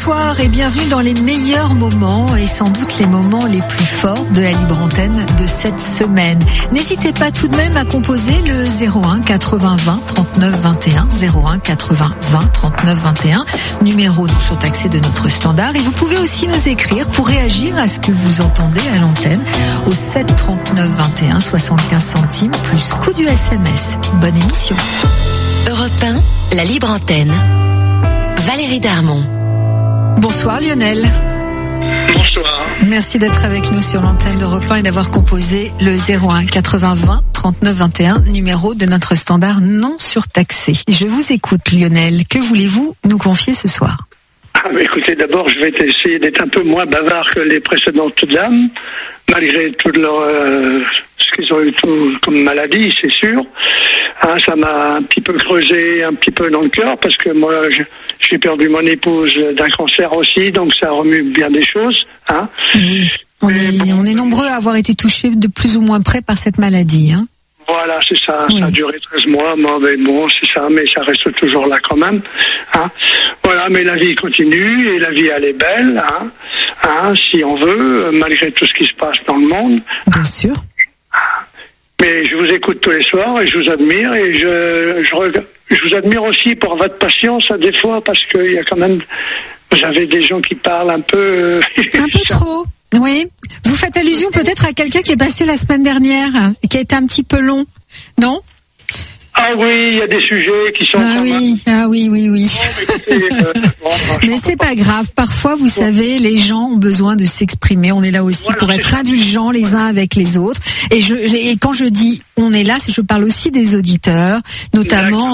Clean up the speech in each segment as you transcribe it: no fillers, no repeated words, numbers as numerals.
Bonsoir et bienvenue dans les meilleurs moments et sans doute les moments les plus forts de la libre antenne de cette semaine. N'hésitez pas tout de même à composer le 01 80 20 39 21, 01 80 20 39 21, numéro non surtaxé de notre standard. Et vous pouvez aussi nous écrire pour réagir à ce que vous entendez à l'antenne au 7 39 21 75 centimes plus coût du SMS. Bonne émission. Europe 1, la libre antenne. Valérie Darmon. Bonsoir Lionel. Bonsoir. Merci d'être avec nous sur l'antenne d'Europe 1 et d'avoir composé le 01 80 20 39 21, numéro de notre standard non surtaxé. Je vous écoute Lionel, que voulez-vous nous confier ce soir ? Écoutez, d'abord je vais essayer d'être un peu moins bavard que les précédentes dames, malgré tout ce qu'ils ont eu tout comme maladie, c'est sûr. Ça m'a un petit peu creusé un petit peu dans le cœur parce que moi j'ai perdu mon épouse d'un cancer aussi, donc ça remue bien des choses. Oui. On est nombreux à avoir été touchés de plus ou moins près par cette maladie. Voilà, c'est ça. Oui. Ça a duré 13 mois, mais bon, c'est ça, mais ça reste toujours là quand même. Voilà, mais la vie continue et la vie elle est belle, si on veut, malgré tout ce qui se passe dans le monde. Bien sûr. Mais je vous écoute tous les soirs et je vous admire et je vous admire aussi pour votre patience des fois parce qu'il y a quand même, vous avez des gens qui parlent un peu. Un peu trop. Oui. Vous faites allusion peut-être à quelqu'un qui est passé la semaine dernière et qui a été un petit peu long, non ? Ah oui, il y a des sujets qui sont. Oui. Mais c'est pas grave. Parfois, vous savez, les gens ont besoin de s'exprimer. On est là aussi pour être indulgents les uns avec les autres. Et quand je dis on est là, je parle aussi des auditeurs, notamment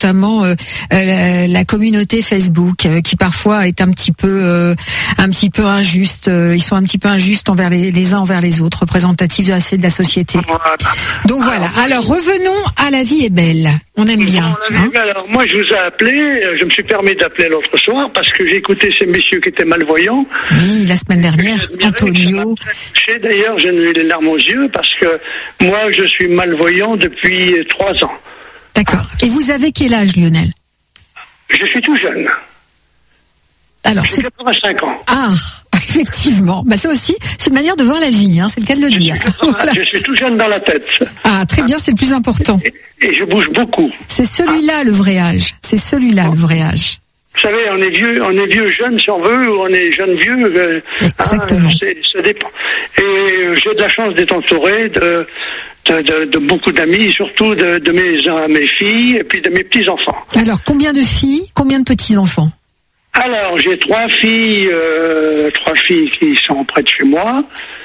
la communauté Facebook, qui parfois est un petit peu injuste. Ils sont un petit peu injustes envers les uns envers les autres, représentatifs de la société. Voilà. Donc voilà. Alors revenons à La vie est belle. On aime bien. Alors moi je vous ai appelé, je me suis permis d'appeler l'autre soir parce que j'ai écouté ces messieurs qui étaient malvoyants. Oui, la semaine dernière, Antonio. D'ailleurs, j'ai eu les larmes aux yeux parce que moi je suis malvoyant depuis 3 ans. D'accord. Et vous avez quel âge, Lionel ? Je suis tout jeune. Alors, j'ai 85 ans. Ah, effectivement. Ça aussi, c'est une manière de voir la vie, c'est le cas de le dire. Voilà. Je suis tout jeune dans la tête. Ah, très bien, c'est le plus important. Et je bouge beaucoup. C'est celui-là le vrai âge. C'est celui-là le vrai âge. Vous savez, on est vieux jeune si on veut, ou on est jeune vieux. Exactement. Ça dépend. Et j'ai de la chance d'être entouré de beaucoup d'amis, surtout de mes filles et puis de mes petits-enfants. Alors, combien de filles, combien de petits-enfants ? Alors, j'ai 3 filles qui sont près de chez moi,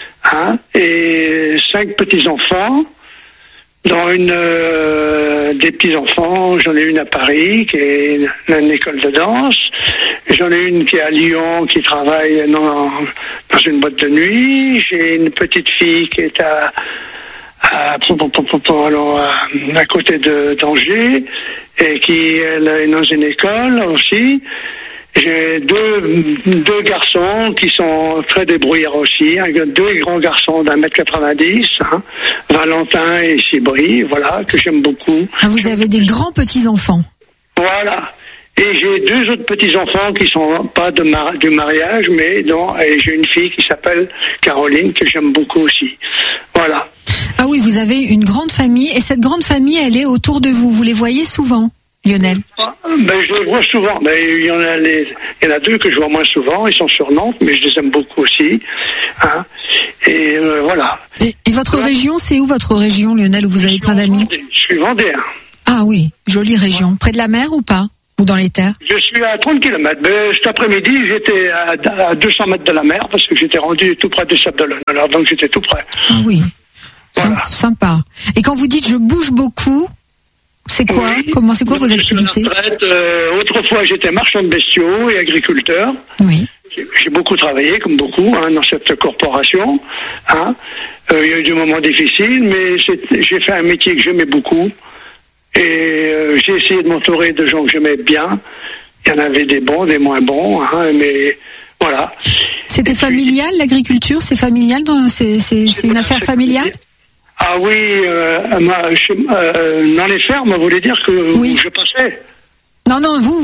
et 5 petits-enfants. Dans des petits-enfants, j'en ai une à Paris, qui est une école de danse. J'en ai une qui est à Lyon, qui travaille dans une boîte de nuit. J'ai une petite fille qui est à côté d'Angers, et qui elle est dans une école aussi. J'ai deux garçons qui sont très débrouillards aussi, 2 grands garçons d'1m90, Valentin et Sibri, voilà, que j'aime beaucoup. Ah, vous avez des grands petits-enfants. Voilà. Et j'ai 2 autres petits-enfants qui sont pas du mariage, et j'ai une fille qui s'appelle Caroline, que j'aime beaucoup aussi. Voilà. Ah oui, vous avez une grande famille, et cette grande famille, elle est autour de vous. Vous les voyez souvent, Lionel ? Je les vois souvent. Il y en a 2 que je vois moins souvent. Ils sont sur Nantes, mais je les aime beaucoup aussi. Et voilà. Et votre région, c'est où votre région, Lionel, où vous avez plein d'amis ? Je suis vendéen. Ah oui, jolie région. Près de la mer ou pas ? Ou dans les terres ? Je suis à 30 km. Cet après-midi, j'étais à 200 mètres de la mer parce que j'étais rendu tout près des Sables-d'Olonne. Alors donc j'étais tout près. Ah oui. Voilà. Sympa. Et quand vous dites je bouge beaucoup, c'est quoi ? Oui. C'est quoi vos activités ? Autrefois, j'étais marchand de bestiaux et agriculteur. Oui. J'ai beaucoup travaillé, comme beaucoup, dans cette corporation. Il y a eu des moments difficiles, mais j'ai fait un métier que j'aimais beaucoup. Et j'ai essayé de m'entourer de gens que j'aimais bien. Il y en avait des bons, des moins bons, mais voilà. C'était familial, l'agriculture ? C'est familial ? C'est une affaire familiale ? Ah oui, dans les fermes, vous voulez dire que oui. je passais ? Non, vous, puisque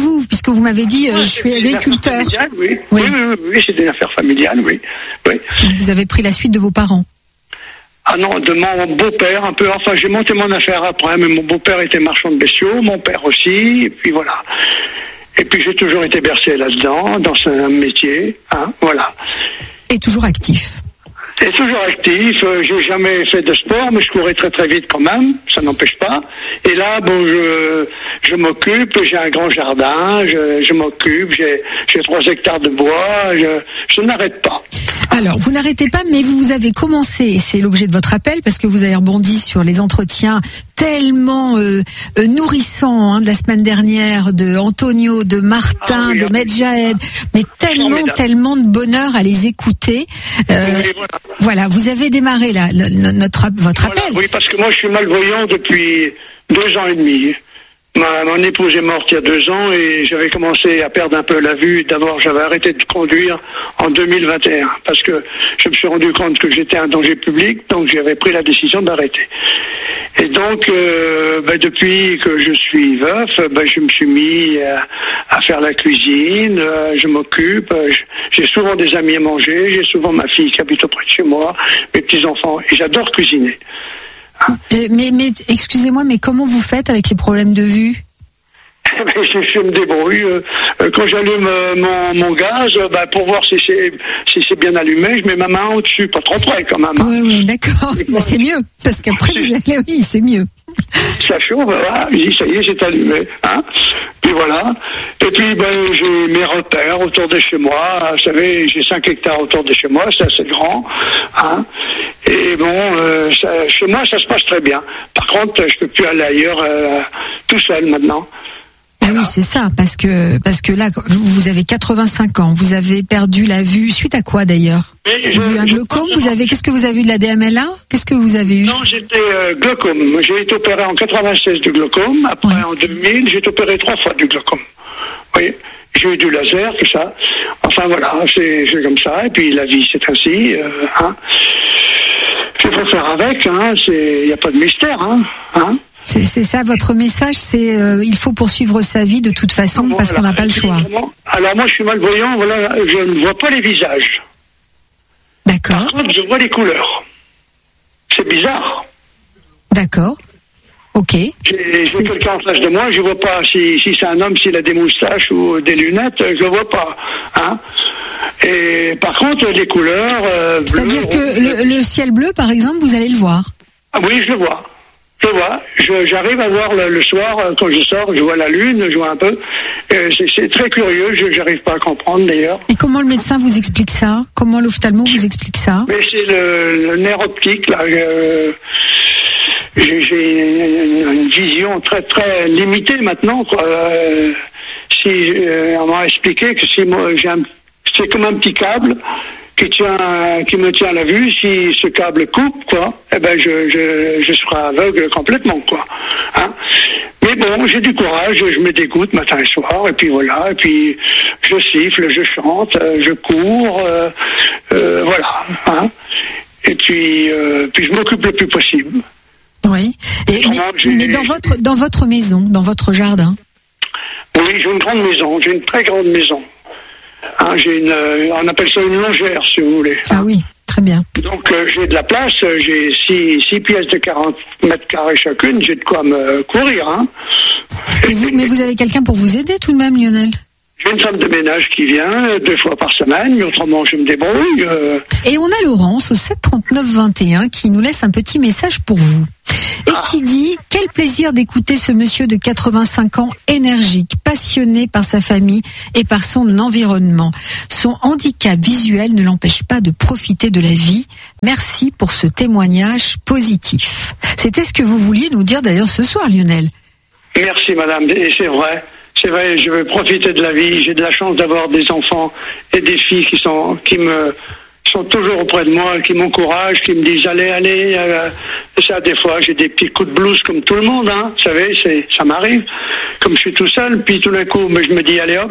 puisque vous m'avez dit je suis agriculteur. Oui, c'est une affaire familiale, oui. Vous avez pris la suite de vos parents? Ah non, de mon beau-père un peu. Enfin, j'ai monté mon affaire après, mais mon beau-père était marchand de bestiaux, mon père aussi, et puis voilà. Et puis j'ai toujours été bercé là-dedans, dans ce métier, hein, voilà. Et toujours actif? Et toujours actif, j'ai jamais fait de sport, mais je courais très très vite quand même, ça n'empêche pas. Et là, bon, je m'occupe, j'ai un grand jardin, je m'occupe, j'ai 3 hectares de bois, je n'arrête pas. Alors, vous n'arrêtez pas, mais vous avez commencé, et c'est l'objet de votre appel, parce que vous avez rebondi sur les entretiens tellement nourrissants de la semaine dernière, de Antonio, de Martin, de Medjahed, mais tellement de bonheur à les écouter. Voilà, vous avez démarré là votre appel. Oui, parce que moi je suis malvoyant depuis 2 ans et demi. Mon épouse est morte il y a 2 ans et j'avais commencé à perdre un peu la vue. D'abord, j'avais arrêté de conduire en 2021 parce que je me suis rendu compte que j'étais un danger public, donc j'avais pris la décision d'arrêter. Et donc, depuis que je suis veuf, je me suis mis à faire la cuisine, je m'occupe, j'ai souvent des amis à manger, j'ai souvent ma fille qui habite auprès de chez moi, mes petits-enfants, et j'adore cuisiner. Mais excusez-moi, mais comment vous faites avec les problèmes de vue? Je me débrouille. Quand j'allume mon gaz, pour voir si c'est bien allumé, je mets ma main au-dessus, pas trop près quand même. Oui, d'accord. C'est mieux, parce qu'après vous allez, oui, c'est mieux. Ça chauffe, voilà, je dis ça y est, c'est allumé, hein. Puis voilà. Et puis j'ai mes repères autour de chez moi. Vous savez, j'ai 5 hectares autour de chez moi, c'est assez grand, hein. Et bon, chez moi, ça se passe très bien. Par contre, je peux plus aller ailleurs tout seul maintenant. Ah oui, c'est ça, parce que là, vous avez 85 ans, vous avez perdu la vue, suite à quoi d'ailleurs? Vous avez eu un glaucome, qu'est-ce que vous avez eu, de la DMLA? Qu'est-ce que vous avez eu? Non, j'étais glaucome. J'ai été opéré en 96 du glaucome, après en 2000, j'ai été opéré 3 fois du glaucome. Oui, j'ai eu du laser, tout ça. Enfin voilà, c'est comme ça, et puis la vie c'est ainsi, hein. Il faut faire avec, hein, il n'y a pas de mystère, hein. C'est ça, votre message, c'est il faut poursuivre sa vie de toute façon, parce qu'on n'a pas le choix. Alors moi je suis malvoyant, voilà, je ne vois pas les visages. D'accord. Par contre, je vois les couleurs. C'est bizarre. D'accord. Ok. J'ai quelqu'un en face de moi, je ne vois pas si c'est un homme, s'il a des moustaches ou des lunettes, je ne vois pas. Hein. Et par contre, les couleurs... C'est-à-dire que le ciel bleu, par exemple, vous allez le voir? Ah oui, je le vois. Je vois, j'arrive à voir le soir, quand je sors, je vois la lune, je vois un peu. C'est très curieux, j'arrive pas à comprendre d'ailleurs. Et comment le médecin vous explique ça? Comment l'ophtalmo vous explique ça? Mais c'est le nerf optique, là. J'ai une vision très très limitée maintenant, quoi. On m'a expliqué que c'est comme un petit câble qui me tient à la vue. Si ce câble coupe, quoi, je serai aveugle complètement, quoi. Hein. Mais bon, j'ai du courage, je me dégoûte matin et soir, et puis voilà, et puis je siffle, je chante, je cours, voilà. Hein. Et puis je m'occupe le plus possible. Oui. Mais dans votre maison, dans votre jardin? Oui, j'ai une grande maison, j'ai une très grande maison. Hein, on appelle ça une longère, si vous voulez. Ah oui, très bien. Donc j'ai de la place, j'ai 6 pièces de 40 mètres carrés chacune, j'ai de quoi me courir. Hein. Mais vous avez quelqu'un pour vous aider tout de même, Lionel? J'ai une femme de ménage qui vient 2 fois par semaine, mais autrement je me débrouille. Et on a Laurence au 7 39 21 qui nous laisse un petit message pour vous. Et qui dit « Quel plaisir d'écouter ce monsieur de 85 ans énergique, passionné par sa famille et par son environnement. Son handicap visuel ne l'empêche pas de profiter de la vie. Merci pour ce témoignage positif. » C'était ce que vous vouliez nous dire d'ailleurs ce soir, Lionel. Merci madame, et c'est vrai. C'est vrai, je veux profiter de la vie. J'ai de la chance d'avoir des enfants et des filles qui sont toujours auprès de moi, qui m'encouragent, qui me disent allez. Ça, des fois, j'ai des petits coups de blues comme tout le monde, hein. Vous savez, ça m'arrive. Comme je suis tout seul, puis tout d'un coup, je me dis allez hop,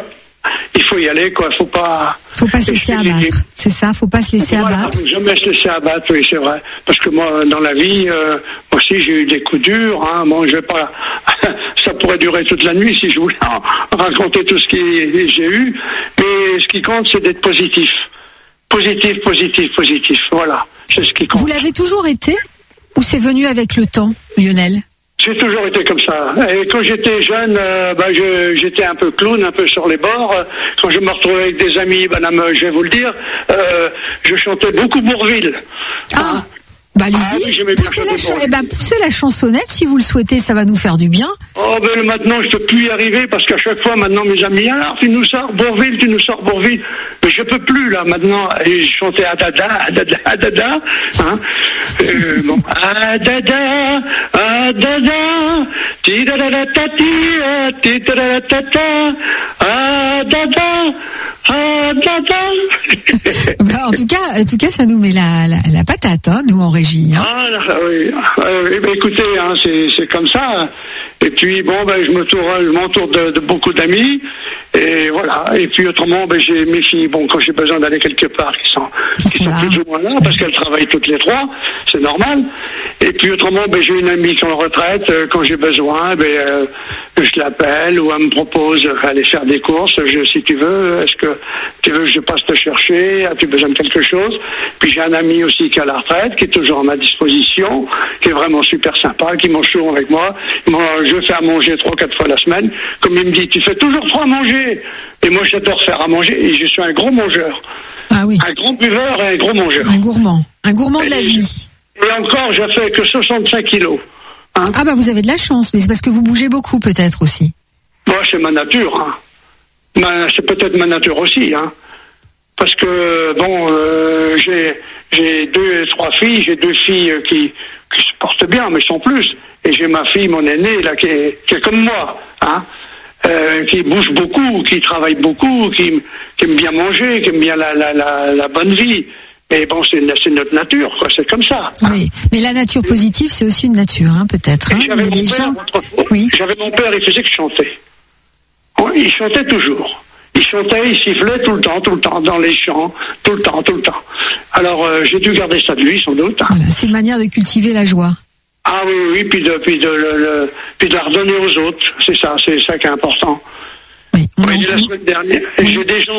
il faut y aller, quoi. Faut pas se laisser abattre. C'est ça, faut pas se laisser abattre. Jamais se laisser abattre, oui, c'est vrai. Parce que moi, dans la vie, moi aussi, j'ai eu des coups durs, hein. Bon, je vais pas, ça pourrait durer toute la nuit si je voulais raconter tout ce que j'ai eu. Mais ce qui compte, c'est d'être positif. Positif. Voilà. C'est ce qui compte. Vous l'avez toujours été? Ou c'est venu avec le temps, Lionel? J'ai toujours été comme ça. Et quand j'étais jeune, j'étais un peu clown, un peu sur les bords. Quand je me retrouvais avec des amis, madame, je vais vous le dire, je chantais beaucoup Bourvil. Ah, allez-y, poussez la chansonnette si vous le souhaitez, ça va nous faire du bien. Oh, maintenant, je peux plus y arriver parce qu'à chaque fois, maintenant, mes amis, alors, tu nous sors Bourvil. Mais je peux plus, là, maintenant. Et je chantais Adada, hein. Bon, Adada, Adada. En tout cas, ça nous met la patate, hein, nous en régie. Hein. Oui. Écoutez, hein, c'est comme ça. Et puis je m'entoure de beaucoup d'amis. Et voilà. Et puis autrement, j'ai mes filles. Bon, quand j'ai besoin d'aller quelque part, qui sont plus ou moins là, parce qu'elles travaillent toutes les trois, c'est normal. Et puis autrement, j'ai une amie qui est en retraite. Quand j'ai besoin, je l'appelle ou elle me propose aller faire des courses. Si tu veux, est-ce que tu veux que je passe te chercher? As-tu besoin de quelque chose? Puis j'ai un ami aussi qui est à la retraite, qui est toujours à ma disposition, qui est vraiment super sympa, qui mange souvent avec moi. Je fais à manger 3-4 fois la semaine. Comme il me dit, tu fais toujours trop à manger. Et moi, j'adore faire à manger. Et je suis un gros mangeur. Ah oui. Un grand buveur et un gros mangeur. Un gourmand de la vie. Et encore, je fais que 65 kilos. Hein? Ah vous avez de la chance. Mais c'est parce que vous bougez beaucoup peut-être aussi. Moi, c'est ma nature. Hein. C'est peut-être ma nature aussi. Hein. Parce que, j'ai 3 filles. J'ai 2 filles qui se portent bien, mais sans plus. Et j'ai ma fille, mon aînée, là, qui est comme moi. Hein. Qui bouge beaucoup, qui travaille beaucoup, qui aime bien manger, qui aime bien la bonne vie. Mais bon, c'est notre nature, quoi. C'est comme ça. Oui, mais la nature positive, c'est aussi une nature, hein, peut-être. Hein. J'avais mon père, il faisait que chanter. Il chantait toujours. Il chantait, il sifflait tout le temps, dans les champs, tout le temps. Alors, j'ai dû garder ça de lui, sans doute. Hein. Voilà, c'est une manière de cultiver la joie. Ah oui, puis de la redonner aux autres. C'est ça qui est important. Oui, la semaine dernière, j'ai des gens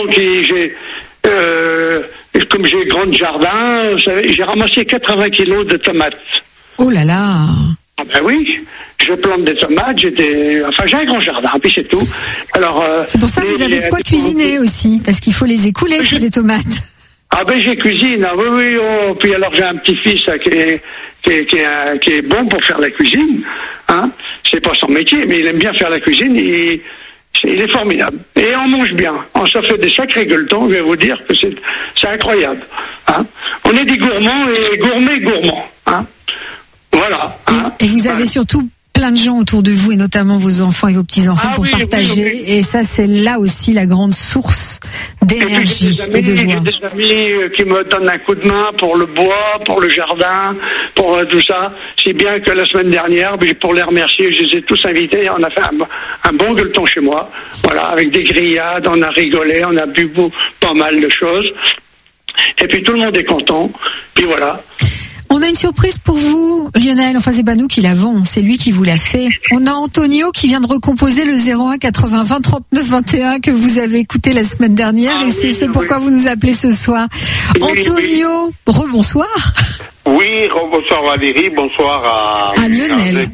comme j'ai grand jardin, vous savez, j'ai ramassé 80 kilos de tomates. Oh là là! Ah oui, je plante des tomates, j'ai un grand jardin, puis c'est tout. Alors, c'est pour ça que vous avez de quoi cuisiner aussi, parce qu'il faut les écouler, toutes les tomates. Ah j'ai cuisine, oui. Puis alors j'ai un petit-fils qui est bon pour faire la cuisine. Hein. C'est pas son métier, mais il aime bien faire la cuisine. Il est formidable. Et on mange bien. On se fait des sacrés gueuletons, je vais vous dire que c'est incroyable. Hein. On est des gourmands et gourmands. Hein. Voilà. Hein. Et vous avez surtout plein de gens autour de vous, et notamment vos enfants et vos petits-enfants pour partager. Oui. Et ça, c'est là aussi la grande source d'énergie et de joie. J'ai des amis qui me donnent un coup de main pour le bois, pour le jardin, pour tout ça. Si bien que la semaine dernière, pour les remercier, je les ai tous invités. On a fait un bon gueuleton chez moi. Voilà, avec des grillades, on a rigolé, on a bu pas mal de choses. Et puis tout le monde est content. Puis voilà. On a une surprise pour vous, Lionel. Enfin, c'est pas nous qui l'avons, c'est lui qui vous l'a fait. On a Antonio qui vient de recomposer le 01 80 20 39 21 que vous avez écouté la semaine dernière, et c'est ce pourquoi vous nous appelez ce soir. Antonio, rebonsoir. Oui, bonsoir Valérie, bonsoir à Lionel.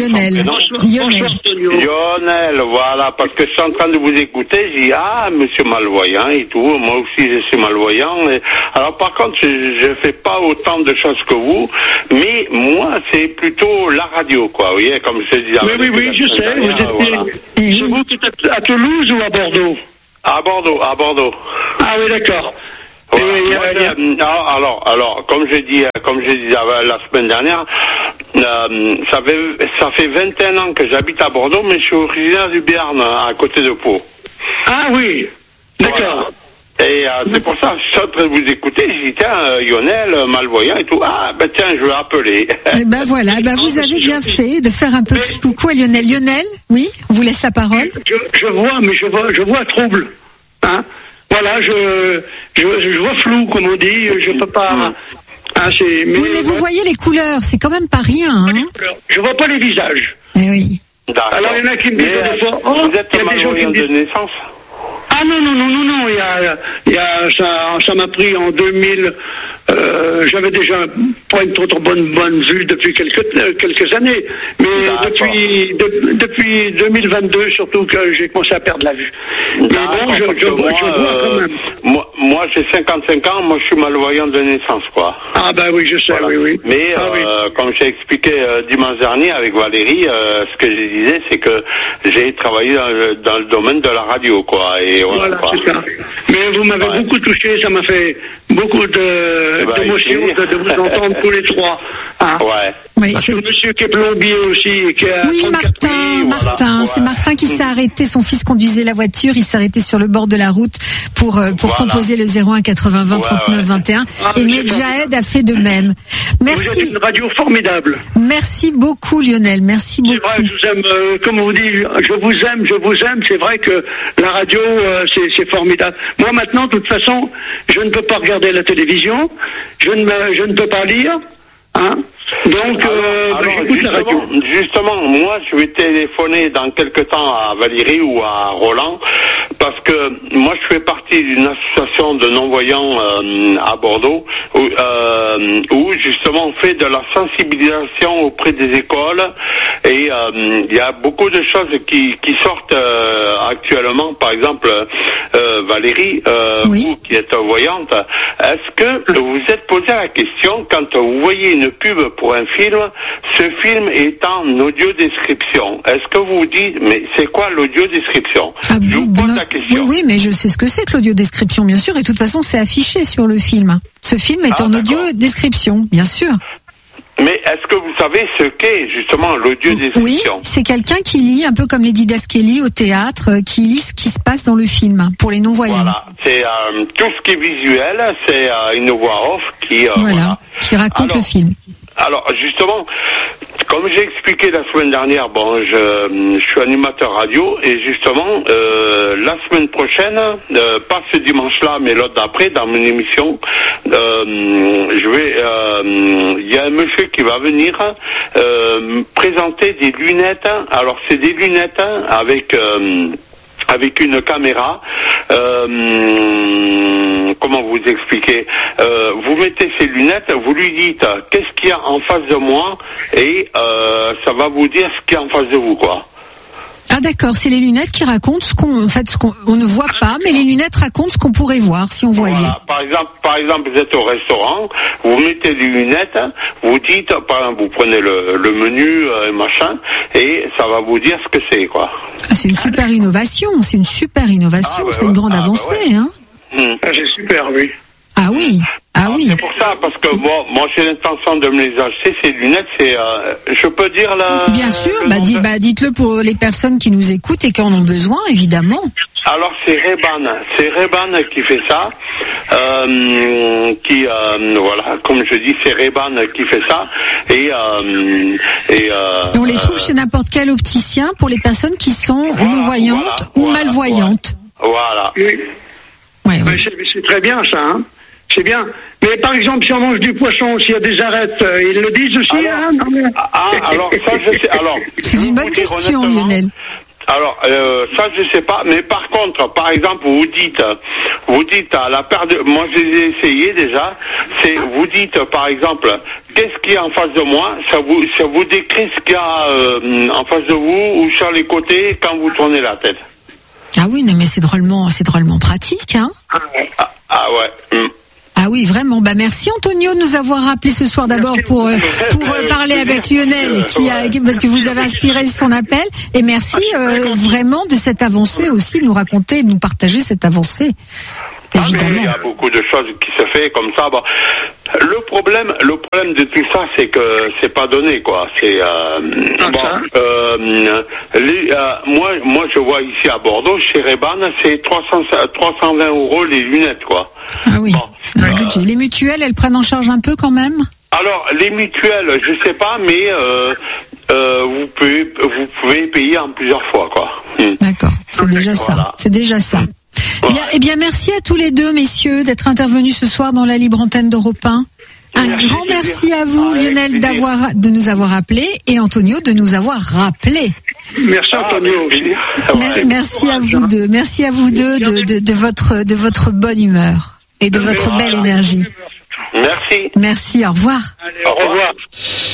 Lionel, voilà, parce que je suis en train de vous écouter, je dis, monsieur malvoyant et tout, moi aussi je suis malvoyant. Alors par contre, je fais pas autant de choses que vous, mais moi c'est plutôt la radio, quoi, vous voyez, comme je disais. Oui, je sais, c'est vous qui êtes à Toulouse ou à Bordeaux? À Bordeaux. Ah oui, d'accord. Voilà. Alors, comme j'ai dit la semaine dernière, ça fait 21 ans que j'habite à Bordeaux, mais je suis originaire du Béarn, à côté de Pau. Ah oui, d'accord. Voilà. Et c'est pour ça que je suis en train de vous écouter. Je dis, tiens, Lionel, malvoyant et tout. Tiens, je vais appeler. Et voilà, vous avez bien fait de faire un petit coucou à Lionel. Lionel, oui, on vous laisse la parole. Je vois, mais je vois trouble. Hein. Voilà, je vois flou, comme on dit, je peux pas. Hein, oui, mais vous voyez les couleurs, c'est quand même pas rien. Hein. Je vois pas les visages. Eh oui. D'accord. Alors il y en a qui me disent des fois, vous êtes malvoyant de naissance? Ah non, ça m'a pris en 2000, j'avais déjà pas une trop bonne vue depuis quelques années, mais depuis 2022 surtout que j'ai commencé à perdre la vue. Mais bon, je vois quand même. Moi j'ai 55 ans, moi je suis malvoyant de naissance, quoi. Ah ben oui, je sais, voilà. Oui. Mais comme j'ai expliqué dimanche dernier avec Valérie, ce que je disais, c'est que j'ai travaillé dans le domaine de la radio, quoi. Et voilà, c'est ça. Mais vous m'avez beaucoup touché, ça m'a fait beaucoup d'émotion de vous entendre tous les trois. Hein. Ouais. Oui, parce que monsieur qui est plombier aussi. Oui, Martin, c'est Martin qui s'est arrêté, son fils conduisait la voiture, il s'est arrêté sur le bord de la route pour composer le 01 80 20 39 21. Et Medjahed a fait de même. Merci. Vous êtes une radio formidable. Merci beaucoup Lionel, merci beaucoup. C'est vrai, je vous aime, comme on vous dit, je vous aime, c'est vrai que la radio, c'est formidable. Moi maintenant, de toute façon, je ne peux pas regarder la télévision, je ne peux pas lire, hein. Donc, j'écoute la radio. Justement, moi, je vais téléphoner dans quelque temps à Valérie ou à Roland, parce que moi, je fais partie d'une association de non-voyants à Bordeaux, où justement on fait de la sensibilisation auprès des écoles, et il y a beaucoup de choses qui sortent actuellement. Par exemple, Valérie, vous qui êtes voyante, est-ce que vous êtes posé la question, quand vous voyez une pub pour un film, ce film est en audio-description. Est-ce que vous vous dites, mais c'est quoi l'audio-description? Je vous pose la question. Oui, mais je sais ce que c'est que l'audio-description, bien sûr, et de toute façon, c'est affiché sur le film. Ce film est en audio-description, bien sûr. Mais est-ce que vous savez ce qu'est justement l'audio-description? Oui, c'est quelqu'un qui lit, un peu comme Lady Daskely au théâtre, qui lit ce qui se passe dans le film, pour les non-voyants. Voilà, c'est tout ce qui est visuel, c'est une voix off qui qui raconte le film. Alors justement, comme j'ai expliqué la semaine dernière, je suis animateur radio, et justement la semaine prochaine, pas ce dimanche-là, mais l'autre d'après, dans mon émission, il y a un monsieur qui va venir présenter des lunettes. Alors c'est des lunettes avec une caméra, comment vous expliquer, vous mettez ces lunettes, vous lui dites qu'est-ce qu'il y a en face de moi, et ça va vous dire ce qu'il y a en face de vous, quoi. Ah d'accord, c'est les lunettes qui racontent ce qu'on ne voit pas, mais les lunettes racontent ce qu'on pourrait voir si on voyait. Voilà. Par exemple, vous êtes au restaurant, vous mettez les lunettes, vous dites, par exemple, vous prenez le menu, machin, et ça va vous dire ce que c'est, quoi. Ah, c'est une super innovation, c'est une grande avancée, hein. C'est super, oui. Ah oui. C'est pour ça, parce que moi j'ai l'intention de me les acheter, ces lunettes, je peux dire la... Bien sûr, dites-le pour les personnes qui nous écoutent et qui en ont besoin, évidemment. Alors c'est Ray-Ban qui fait ça, comme je dis, c'est Ray-Ban qui fait ça, et on les trouve chez n'importe quel opticien pour les personnes qui sont non-voyantes ou malvoyantes. Voilà. Ouais. C'est très bien ça, hein. C'est bien. Mais par exemple, si on mange du poisson, s'il y a des arêtes, ils le disent aussi, alors ça je sais. Alors, c'est une bonne question, Lionel. Alors, ça je sais pas, mais par contre, par exemple, vous dites à la paire de... Moi, je les ai essayés déjà. Vous dites, par exemple, qu'est-ce qu'il y a en face de moi, ça vous décrit ce qu'il y a en face de vous ou sur les côtés quand vous tournez la tête. Ah oui, non, mais c'est drôlement pratique, hein. Ah ouais. Ah oui, vraiment. Merci Antonio de nous avoir rappelé ce soir d'abord pour parler avec Lionel, parce que vous avez inspiré son appel. Et merci vraiment de cette avancée aussi, de nous raconter, de nous partager cette avancée. Évidemment. Il y a beaucoup de choses qui se fait comme ça. Le problème de tout ça, c'est que c'est pas donné, quoi. Moi, je vois ici à Bordeaux, chez Ray-Ban, c'est 320 € les lunettes, quoi. Ah oui. C'est un budget. Les mutuelles, elles prennent en charge un peu quand même? Alors, les mutuelles, je sais pas, mais vous pouvez payer en plusieurs fois, quoi. D'accord. C'est déjà ça. C'est déjà ça. Bien, merci à tous les deux, messieurs, d'être intervenus ce soir dans la libre antenne d'Europe 1. Un grand merci à vous, Lionel, de nous avoir appelés et Antonio de nous avoir rappelés. Merci Antonio. Merci à vous deux. Merci à vous deux de votre bonne humeur et de votre belle énergie. Merci. Merci, au revoir. Allez, au revoir.